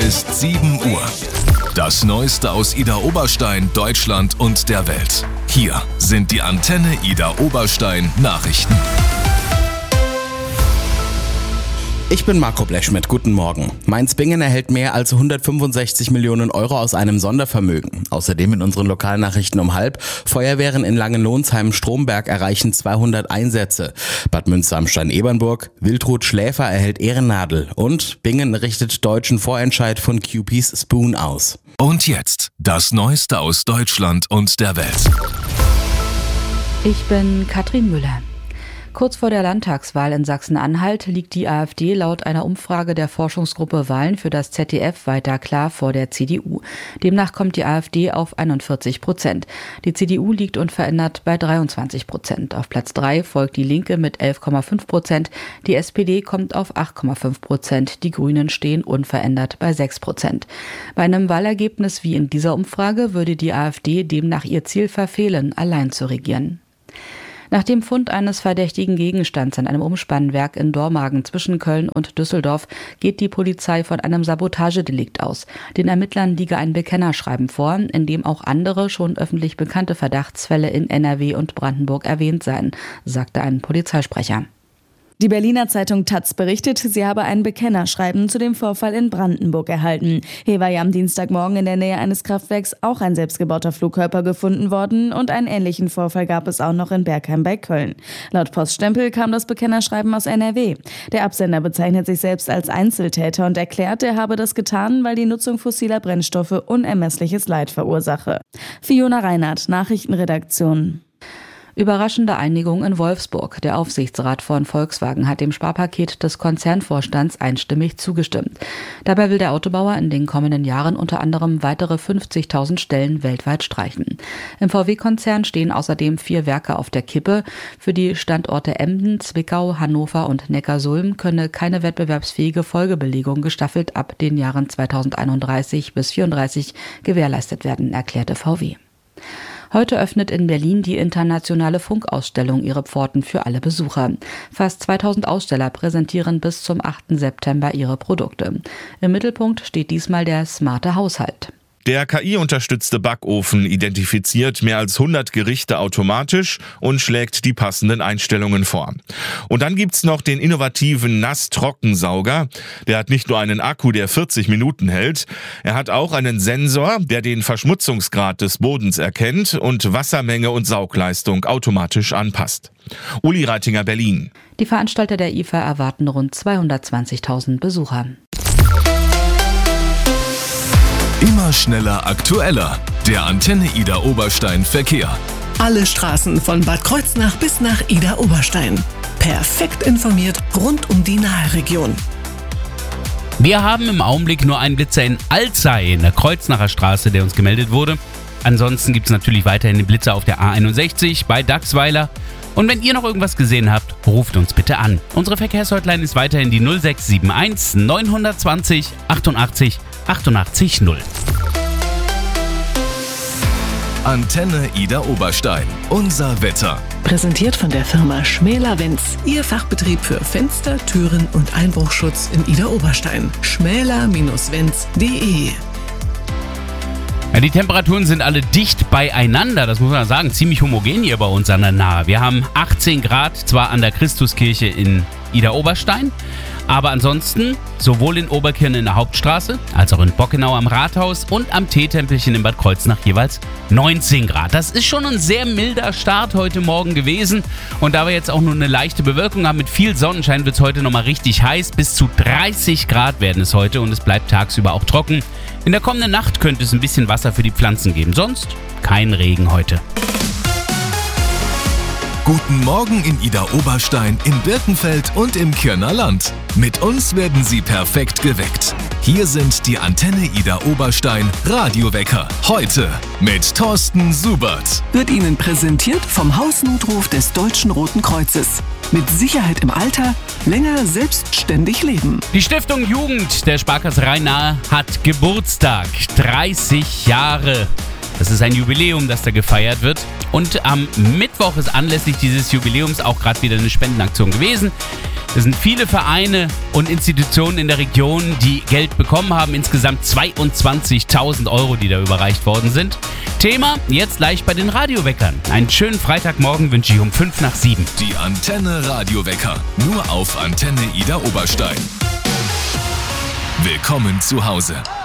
ist 7 Uhr. Das Neueste aus Ida Oberstein, Deutschland und der Welt. Hier sind die Antenne Ida Oberstein Nachrichten. Ich bin Marco Bleschmidt, guten Morgen. Mainz-Bingen erhält mehr als 165 Millionen Euro aus einem Sondervermögen. Außerdem in unseren Lokalnachrichten um 12:30. Feuerwehren in Langenlohnsheim-Stromberg erreichen 200 Einsätze. Bad Münster am Stein-Ebernburg, Wiltrud Schläfer erhält Ehrennadel und Bingen richtet deutschen Vorentscheid von QP's Spoon aus. Und jetzt das Neueste aus Deutschland und der Welt. Ich bin Katrin Müller. Kurz vor der Landtagswahl in Sachsen-Anhalt liegt die AfD laut einer Umfrage der Forschungsgruppe Wahlen für das ZDF weiter klar vor der CDU. Demnach kommt die AfD auf 41%. Die CDU liegt unverändert bei 23%. Auf Platz 3 folgt die Linke mit 11,5%. Die SPD kommt auf 8,5%. Die Grünen stehen unverändert bei 6%. Bei einem Wahlergebnis wie in dieser Umfrage würde die AfD demnach ihr Ziel verfehlen, allein zu regieren. Nach dem Fund eines verdächtigen Gegenstands an einem Umspannwerk in Dormagen zwischen Köln und Düsseldorf geht die Polizei von einem Sabotagedelikt aus. Den Ermittlern liege ein Bekennerschreiben vor, in dem auch andere schon öffentlich bekannte Verdachtsfälle in NRW und Brandenburg erwähnt seien, sagte ein Polizeisprecher. Die Berliner Zeitung taz berichtet, sie habe ein Bekennerschreiben zu dem Vorfall in Brandenburg erhalten. Hier war ja am Dienstagmorgen in der Nähe eines Kraftwerks auch ein selbstgebauter Flugkörper gefunden worden und einen ähnlichen Vorfall gab es auch noch in Bergheim bei Köln. Laut Poststempel kam das Bekennerschreiben aus NRW. Der Absender bezeichnet sich selbst als Einzeltäter und erklärt, er habe das getan, weil die Nutzung fossiler Brennstoffe unermessliches Leid verursache. Fiona Reinhardt, Nachrichtenredaktion. Überraschende Einigung in Wolfsburg. Der Aufsichtsrat von Volkswagen hat dem Sparpaket des Konzernvorstands einstimmig zugestimmt. Dabei will der Autobauer in den kommenden Jahren unter anderem weitere 50.000 Stellen weltweit streichen. Im VW-Konzern stehen außerdem 4 Werke auf der Kippe. Für die Standorte Emden, Zwickau, Hannover und Neckarsulm könne keine wettbewerbsfähige Folgebelegung gestaffelt ab den Jahren 2031 bis 2034 gewährleistet werden, erklärte VW. Heute öffnet in Berlin die internationale Funkausstellung ihre Pforten für alle Besucher. Fast 2000 Aussteller präsentieren bis zum 8. September ihre Produkte. Im Mittelpunkt steht diesmal der smarte Haushalt. Der KI-unterstützte Backofen identifiziert mehr als 100 Gerichte automatisch und schlägt die passenden Einstellungen vor. Und dann gibt's noch den innovativen Nass-Trockensauger. Der hat nicht nur einen Akku, der 40 Minuten hält, er hat auch einen Sensor, der den Verschmutzungsgrad des Bodens erkennt und Wassermenge und Saugleistung automatisch anpasst. Uli Reitinger, Berlin. Die Veranstalter der IFA erwarten rund 220.000 Besucher. Immer schneller, aktueller. Der Antenne Ida Oberstein Verkehr. Alle Straßen von Bad Kreuznach bis nach Ida Oberstein. Perfekt informiert rund um die Naheregion. Wir haben im Augenblick nur einen Blitzer in Alzey in der Kreuznacher Straße, der uns gemeldet wurde. Ansonsten gibt es natürlich weiterhin den Blitzer auf der A61 bei Dachsweiler. Und wenn ihr noch irgendwas gesehen habt, ruft uns bitte an. Unsere Verkehrshotline ist weiterhin die 0671 920 88 88 0. Antenne Ida Oberstein. Unser Wetter. Präsentiert von der Firma Schmäler-Wenz. Ihr Fachbetrieb für Fenster, Türen und Einbruchschutz in Ida Oberstein. schmäler-wenz.de. Ja, die Temperaturen sind alle dicht beieinander, das muss man sagen, ziemlich homogen hier bei uns an der Nahe. Wir haben 18 Grad, zwar an der Christuskirche in Ida Oberstein, aber ansonsten sowohl in Oberkirchen in der Hauptstraße, als auch in Bockenau am Rathaus und am Teetempelchen in Bad Kreuznach jeweils 19 Grad. Das ist schon ein sehr milder Start heute Morgen gewesen und da wir jetzt auch nur eine leichte Bewölkung haben mit viel Sonnenschein, wird es heute nochmal richtig heiß. Bis zu 30 Grad werden es heute und es bleibt tagsüber auch trocken. In der kommenden Nacht könnte es ein bisschen Wasser für die Pflanzen geben, sonst kein Regen heute. Guten Morgen in Ida Oberstein, in Birkenfeld und im Kirner Land. Mit uns werden Sie perfekt geweckt. Hier sind die Antenne Ida Oberstein Radiowecker. Heute mit Thorsten Subert. Wird Ihnen präsentiert vom Hausnotruf des Deutschen Roten Kreuzes. Mit Sicherheit im Alter, länger selbstständig leben. Die Stiftung Jugend der Sparkasse Rhein-Nahe hat Geburtstag. 30 Jahre. Das ist ein Jubiläum, das da gefeiert wird. Und am Mittwoch ist anlässlich dieses Jubiläums auch gerade wieder eine Spendenaktion gewesen. Es sind viele Vereine und Institutionen in der Region, die Geld bekommen haben. Insgesamt 22.000 Euro, die da überreicht worden sind. Thema jetzt gleich bei den Radioweckern. Einen schönen Freitagmorgen wünsche ich um 6:55. Die Antenne Radiowecker. Nur auf Antenne Idar Oberstein. Willkommen zu Hause.